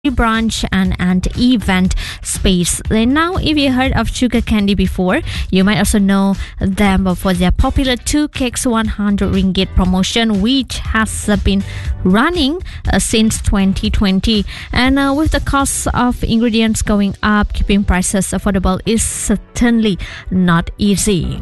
branch and an event space. Then now, if you heard of Sugar Candy before, you might also know them for their popular 2 cakes 100 ringgit promotion, which has been running since 2020. And with the cost of ingredients going up, keeping prices affordable is certainly not easy.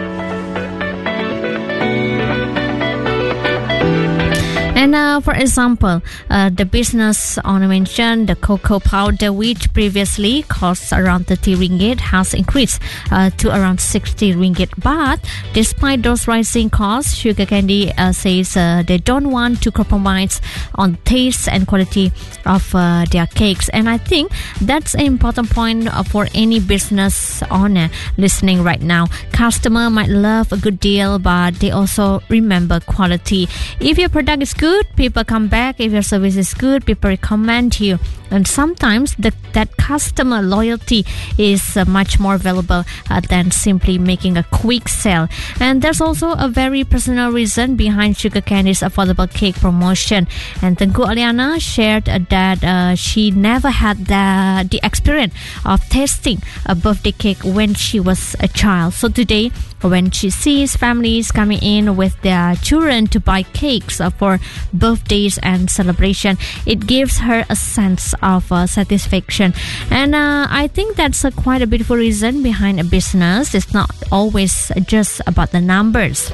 And for example, the business owner mentioned the cocoa powder, which previously cost around 30 ringgit, has increased to around 60 ringgit. But despite those rising costs, Sugar Candy says they don't want to compromise on taste and quality of their cakes. And I think that's an important point for any business owner listening right now. Customer might love a good deal, but they also remember quality. If your product is good, people come back. If your service is good, people recommend you. And sometimes that customer loyalty is much more valuable than simply making a quick sale. And there's also a very personal reason behind Sugar Candy's affordable cake promotion. And Tengku Aliana shared that she never had the experience of tasting a birthday cake when she was a child. So today, when she sees families coming in with their children to buy cakes for birthdays and celebration, it gives her a sense of satisfaction. And I think that's quite a beautiful reason behind a business. It's not always just about the numbers.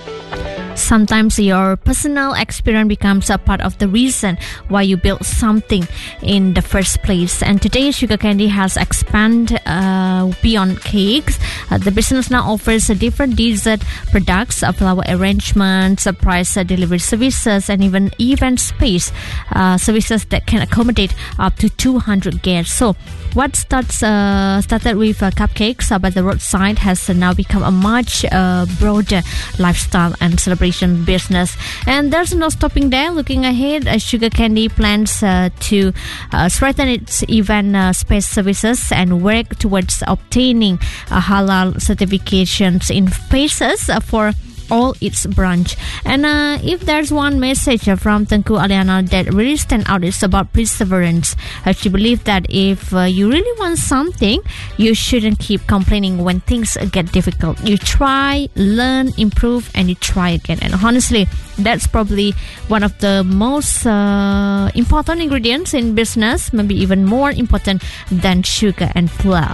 Sometimes your personal experience becomes a part of the reason why you build something in the first place. And today, Sugar Candy has expanded beyond cakes. The business now offers different dessert products, flower arrangements, surprise delivery services, and even event space services that can accommodate up to 200 guests. So what started with cupcakes by the roadside has now become a much broader lifestyle and celebration business. And there's no stopping there. Looking ahead, Sugar Candy plans to strengthen its event space services and work towards obtaining halal certifications in phases for all its branch. And if there's one message from Tengku Aliana that really stands out, it's about perseverance. She believes that if you really want something, you shouldn't keep complaining when things get difficult. You try, learn, improve, and you try again. And honestly, that's probably one of the most important ingredients in business, maybe even more important than sugar and flour.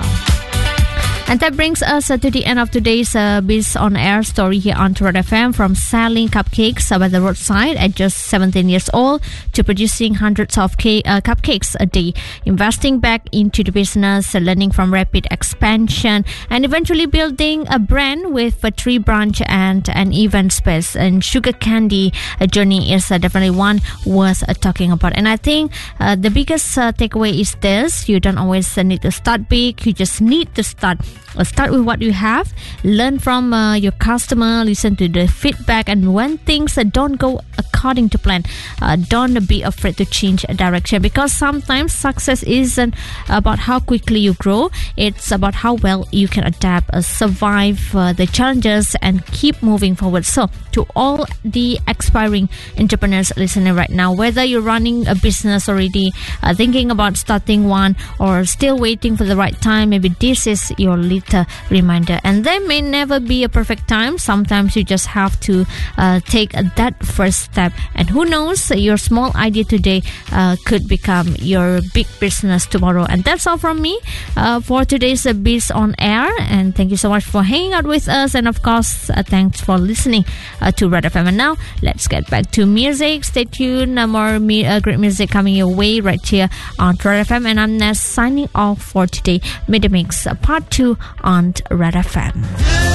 And that brings us to the end of today's Biz on Air story here on Red FM. From selling cupcakes by the roadside at just 17 years old to producing hundreds of cupcakes a day, investing back into the business, learning from rapid expansion, and eventually building a brand with a 3 branch and an event space. And Sugar Candy journey is definitely one worth talking about. And I think the biggest takeaway is this: you don't always need to start big. You just need to start with what you have, learn from your customer, listen to the feedback, and when things don't go according to plan, don't be afraid to change direction, because sometimes success isn't about how quickly you grow, it's about how well you can adapt, survive the challenges, and keep moving forward. So to all the aspiring entrepreneurs listening right now, whether you're running a business already, thinking about starting one, or still waiting for the right time, maybe this is your little reminder. And there may never be a perfect time. Sometimes you just have to take that first step, and who knows, your small idea today could become your big business tomorrow. And that's all from me for today's Biz on Air, and thank you so much for hanging out with us, and of course thanks for listening to Red FM. And now let's get back to music. Stay tuned, more great music coming your way right here on Red FM. And I'm Ness signing off for today. Mid Mix Part 2 on Red FM.